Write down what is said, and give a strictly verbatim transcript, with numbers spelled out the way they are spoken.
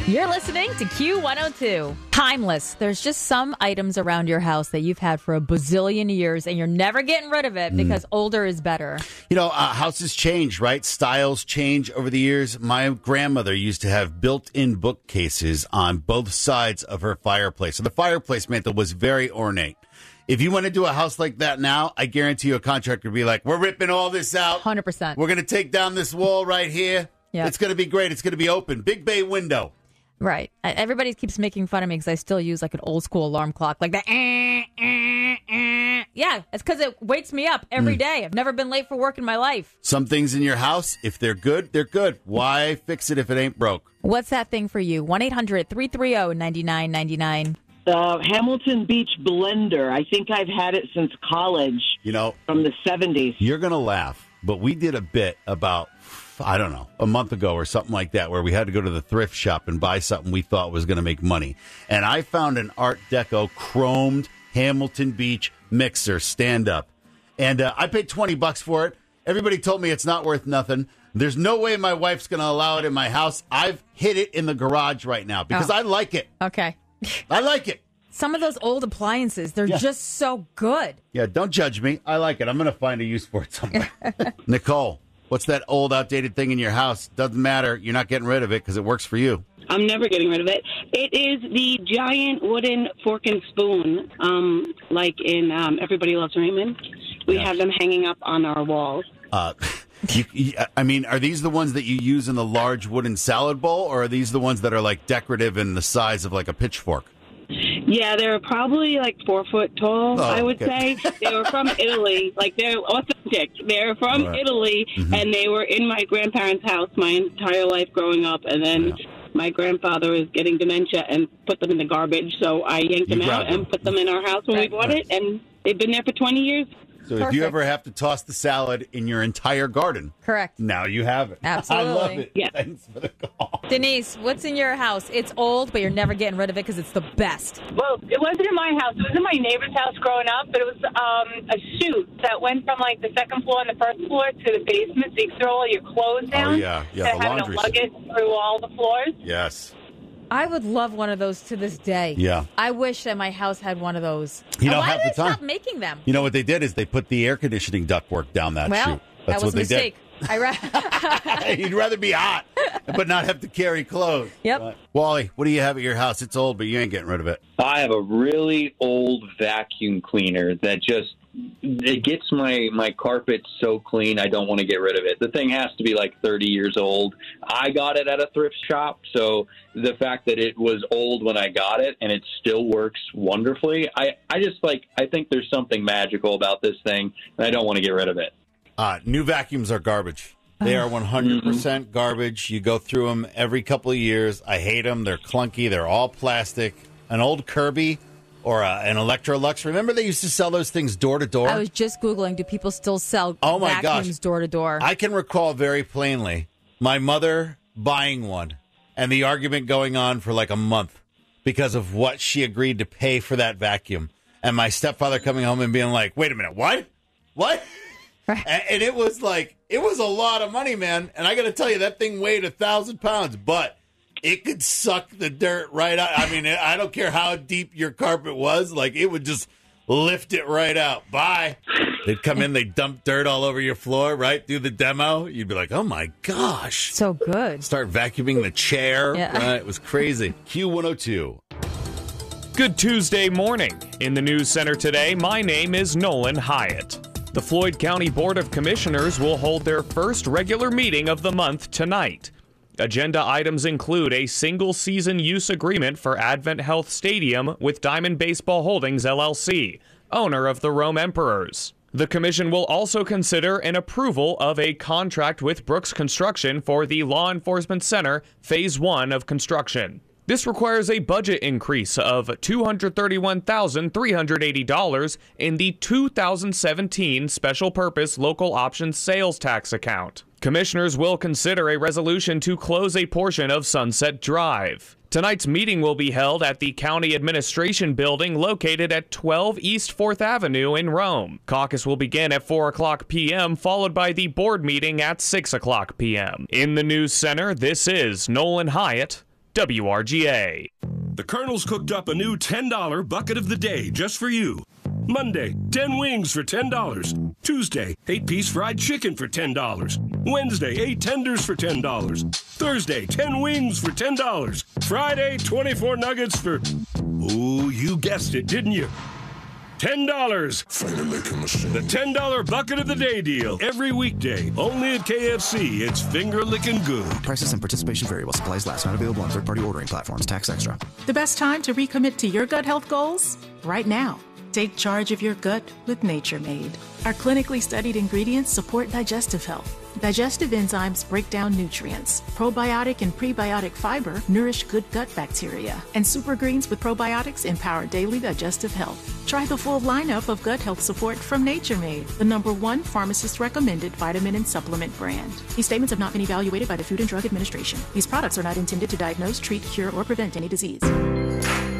You're listening to Q one oh two. Timeless. There's just some items around your house that you've had for a bazillion years and you're never getting rid of it because mm. older is better. You know, uh, houses change, right? Styles change over the years. My grandmother used to have built-in bookcases on both sides of her fireplace. So the fireplace mantle was very ornate. If you went into a house like that now, I guarantee you a contractor would be like, we're ripping all this out. one hundred percent. We're going to take down this wall right here. Yep. It's going to be great. It's going to be open. Big bay window. Right. Everybody keeps making fun of me because I still use like an old school alarm clock, like that. Eh, eh, eh. Yeah, it's because it wakes me up every mm. day. I've never been late for work in my life. Some things in your house, if they're good, they're good. Why fix it if it ain't broke? What's that thing for you? one eight hundred three three zero nine nine nine nine. The Hamilton Beach blender. I think I've had it since college. You know, from the seventies. You're going to laugh, but we did a bit about, I don't know, a month ago or something like that, where we had to go to the thrift shop and buy something we thought was going to make money. And I found an Art Deco chromed Hamilton Beach mixer stand-up. And uh, I paid twenty bucks for it. Everybody told me it's not worth nothing. There's no way my wife's going to allow it in my house. I've hid it in the garage right now because oh. I like it. Okay. I like it. Some of those old appliances, they're yeah. just so good. Yeah, don't judge me. I like it. I'm going to find a use for it somewhere. Nicole, what's that old, outdated thing in your house? Doesn't matter. You're not getting rid of it because it works for you. I'm never getting rid of it. It is the giant wooden fork and spoon, um, like in um, Everybody Loves Raymond. We yeah. have them hanging up on our walls. Uh, you, you, I mean, are these the ones that you use in the large wooden salad bowl, or are these the ones that are like decorative in the size of like a pitchfork? Yeah, they're probably like four foot tall, oh, I would okay. say. They were from Italy. Like, they're authentic. They're from right. Italy, mm-hmm. and they were in my grandparents' house my entire life growing up. And then yeah. my grandfather was getting dementia and put them in the garbage, so I yanked you them out them. and put them in our house when right. we bought right. it, and they've been there for twenty years. So Perfect. If you ever have to toss the salad in your entire garden, correct. Now you have it. Absolutely. I love it. Yeah. Thanks for the call. Denise, what's in your house? It's old, but you're never getting rid of it because it's the best. Well, it wasn't in my house. It was in my neighbor's house growing up, but it was um, a chute that went from like the second floor and the first floor to the basement, so you could throw all your clothes down. Oh, yeah. Yeah, instead of having to lug it through all the floors. Yes. I would love one of those to this day. Yeah. I wish that my house had one of those. You know, why half did the they time, stop making them? You know what they did is they put the air conditioning ductwork down that well, chute. That's that was what a they mistake. did. I ra- You'd rather be hot, but not have to carry clothes. Yep. Right. Wally, what do you have at your house? It's old, but you ain't getting rid of it. I have a really old vacuum cleaner that just it gets my, my carpet so clean I don't want to get rid of it. The thing has to be like thirty years old. I got it at a thrift shop, so the fact that it was old when I got it and it still works wonderfully, I, I just like I think there's something magical about this thing, and I don't want to get rid of it. Uh, new vacuums are garbage. They are one hundred percent mm-hmm. garbage. You go through them every couple of years. I hate them. They're clunky. They're all plastic. An old Kirby or a, an Electrolux. Remember they used to sell those things door to door? I was just Googling, do people still sell oh my vacuums gosh. door to door? I can recall very plainly my mother buying one and the argument going on for like a month because of what she agreed to pay for that vacuum. And my stepfather coming home and being like, wait a minute, what? What? Right. And it was like, it was a lot of money, man. And I got to tell you, that thing weighed a thousand pounds, but it could suck the dirt right out. I mean, I don't care how deep your carpet was. Like, it would just lift it right out. Bye. They'd come in, they'd dump dirt all over your floor, right? Do the demo. You'd be like, oh, my gosh. So good. Start vacuuming the chair. Yeah. Right? It was crazy. Q one oh two. Good Tuesday morning. In the news center today, my name is Nolan Hyatt. The Floyd County Board of Commissioners will hold their first regular meeting of the month tonight. Agenda items include a single-season use agreement for Advent Health Stadium with Diamond Baseball Holdings, L L C, owner of the Rome Emperors. The commission will also consider an approval of a contract with Brooks Construction for the Law Enforcement Center Phase one of construction. This requires a budget increase of two hundred thirty-one thousand three hundred eighty dollars in the two thousand seventeen Special Purpose Local Options Sales Tax account. Commissioners will consider a resolution to close a portion of Sunset Drive. Tonight's meeting will be held at the County Administration Building located at twelve East fourth Avenue in Rome. Caucus will begin at four o'clock p.m., followed by the board meeting at six o'clock p.m. In the News Center, this is Nolan Hyatt. W R G A. The Colonel's cooked up a new ten dollar bucket of the day just for you. Monday, ten wings for ten dollars. Tuesday, eight piece fried chicken for ten dollars. Wednesday, eight tenders for ten dollars. Thursday, ten wings for ten dollars. Friday, twenty-four nuggets for... Oh, you guessed it, didn't you? ten dollars. The ten dollar bucket of the day deal. Every weekday. Only at K F C. It's finger-licking good. Prices and participation vary while supplies last. Not available on third-party ordering platforms. Tax extra. The best time to recommit to your gut health goals? Right now. Take charge of your gut with Nature Made. Our clinically studied ingredients support digestive health. Digestive enzymes break down nutrients. Probiotic and prebiotic fiber nourish good gut bacteria. And super greens with probiotics empower daily digestive health. Try the full lineup of gut health support from Nature Made, the number one pharmacist-recommended vitamin and supplement brand. These statements have not been evaluated by the Food and Drug Administration. These products are not intended to diagnose, treat, cure, or prevent any disease.